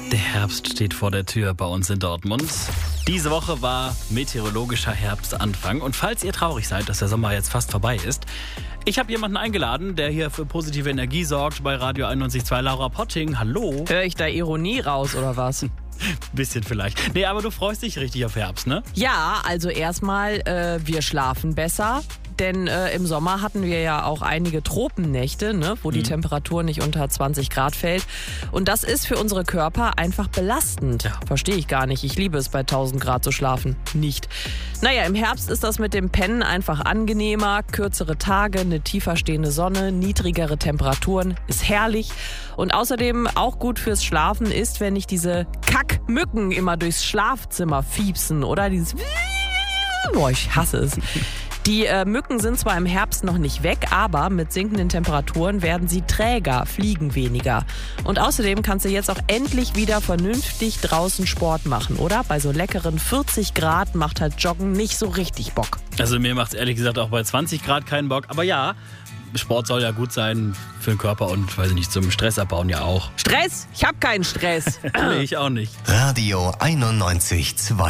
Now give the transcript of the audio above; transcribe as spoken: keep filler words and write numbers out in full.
Der Herbst steht vor der Tür bei uns in Dortmund. Diese Woche war meteorologischer Herbstanfang. Und falls ihr traurig seid, dass der Sommer jetzt fast vorbei ist, ich habe jemanden eingeladen, der hier für positive Energie sorgt bei Radio einundneunzig Komma zwei. Laura Potting, hallo. Höre ich da Ironie raus oder was? Bisschen vielleicht. Nee, aber du freust dich richtig auf Herbst, ne? Ja, also erstmal, äh, wir schlafen besser. Denn äh, im Sommer hatten wir ja auch einige Tropennächte, ne, wo die Mhm. Temperatur nicht unter zwanzig Grad fällt. Und das ist für unsere Körper einfach belastend. Ja. Verstehe ich gar nicht. Ich liebe es, bei tausend Grad zu schlafen. Nicht. Naja, im Herbst ist das mit dem Pennen einfach angenehmer. Kürzere Tage, eine tiefer stehende Sonne, niedrigere Temperaturen. Ist herrlich. Und außerdem auch gut fürs Schlafen ist, wenn nicht diese Kackmücken immer durchs Schlafzimmer fiepsen. Oder dieses... Boah, ich hasse es. Die äh, Mücken sind zwar im Herbst noch nicht weg, aber mit sinkenden Temperaturen werden sie träger, fliegen weniger. Und außerdem kannst du jetzt auch endlich wieder vernünftig draußen Sport machen, oder? Bei so leckeren vierzig Grad macht halt Joggen nicht so richtig Bock. Also mir macht es ehrlich gesagt auch bei zwanzig Grad keinen Bock. Aber ja, Sport soll ja gut sein für den Körper und, weiß ich nicht, zum Stress abbauen ja auch. Stress? Ich hab keinen Stress. Nee, ich auch nicht. Radio einundneunzig Komma zwei.